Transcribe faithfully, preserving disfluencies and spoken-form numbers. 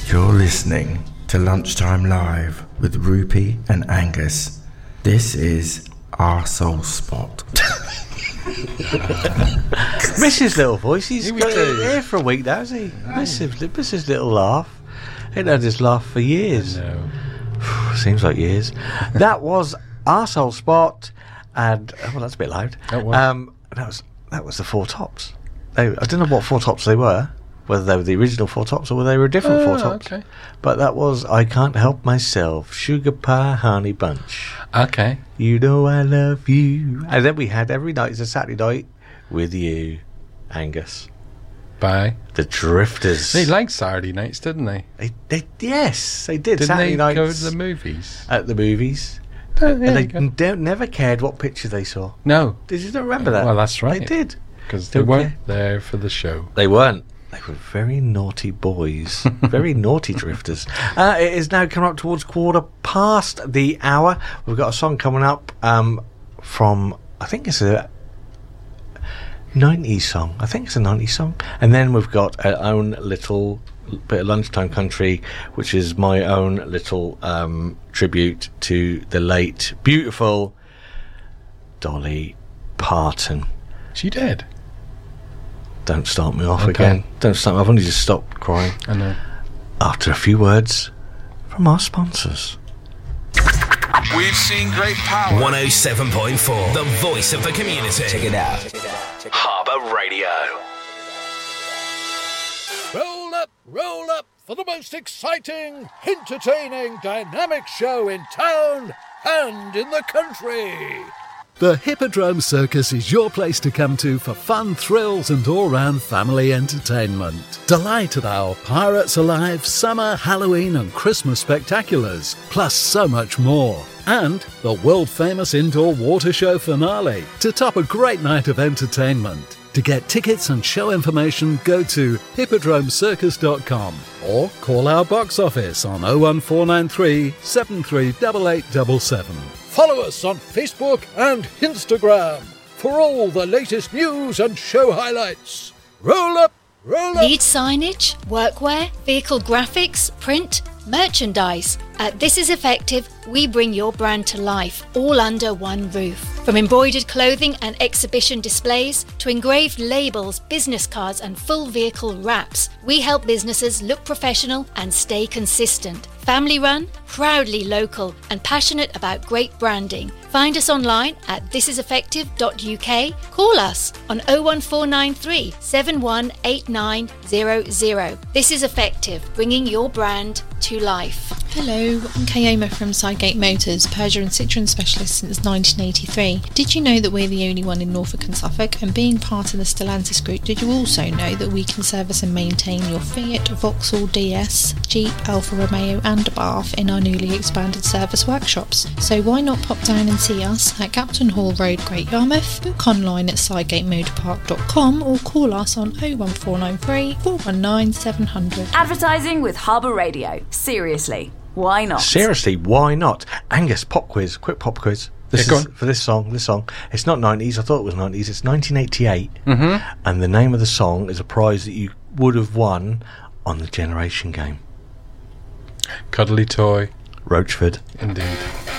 You're listening to Lunchtime Live with Rupy and Angus. This is Our Soul Spot. Miss his little voice. He's Here we got do. it here for a week now, hasn't he? Miss his, miss his little laugh. Ain't had his laugh for years. No. Seems like years. That was Arsehole Spot, and oh, well, that's a bit loud. That was. Um, that was that was the Four Tops. They, I don't know what Four Tops they were, whether they were the original Four Tops or whether they were a different Oh, Four Tops. okay. But that was I Can't Help Myself, Sugar Pie Honey Bunch. Okay. You know I love you. And then we had Every Night is a Saturday Night with You, Angus. Bye. The Drifters. They liked Saturday nights, didn't they? They, they, yes, they did. Didn't Saturday they nights go to the movies? at the movies. Oh, And yeah, they go- don't, never cared what picture they saw. no, Did you not remember that? Well, that's right. They did. because they Don't weren't care. there for the show. They weren't. They were very naughty boys. Very naughty drifters. Uh, it is now coming up towards quarter past the hour. We've got a song coming up um, from, I think it's a nineties song. I think it's a nineties song. And then we've got our own little bit of lunchtime country, which is my own little um, tribute to the late, beautiful Dolly Parton. She did. Don't start me off Okay. again. Don't start me. I've only just stopped crying. I know. After a few words from our sponsors. We've seen great power. one oh seven point four, the voice of the community. Check it out. Harbour Radio. Roll up, roll up for the most exciting, entertaining, dynamic show in town and in the country. The Hippodrome Circus is your place to come to for fun, thrills and all-round family entertainment. Delight at our Pirates Alive, Summer, Halloween and Christmas spectaculars, plus so much more. And the world-famous indoor water show finale to top a great night of entertainment. To get tickets and show information, go to hippodrome circus dot com or call our box office on oh one four nine three, seven three eight eight seven seven. Follow us on Facebook and Instagram for all the latest news and show highlights. Roll up, roll up. Need signage, workwear, vehicle graphics, print, merchandise? At This Is Effective, we bring your brand to life, all under one roof. From embroidered clothing and exhibition displays to engraved labels, business cards and full vehicle wraps, we help businesses look professional and stay consistent. Family run, proudly local and passionate about great branding. Find us online at this is effective dot U K. Call us on oh one four nine three, seven one eight nine zero zero. This is Effective, bringing your brand to life. Hello, I'm Kayoma from Sidegate Motors, Peugeot and Citroen specialist since nineteen eighty-three. Did you know that we're the only one in Norfolk and Suffolk? And being part of the Stellantis group, did you also know that we can service and maintain your Fiat, Vauxhall D S, Jeep, Alfa Romeo and Bath in our newly expanded service workshops? So why not pop down and see us at Captain Hall Road, Great Yarmouth, book online at sidegate motor park dot com or call us on oh one four nine three, four one nine, seven hundred. Advertising with Harbour Radio. Seriously, why not? Seriously, why not? Angus, pop quiz, quick pop quiz. This Yeah, go is on. for this song. This song. It's not nineties. I thought it was nineties. It's nineteen eighty-eight, Mm-hmm. and the name of the song is a prize that you would have won on the Generation Game. Cuddly toy, Roachford. indeed.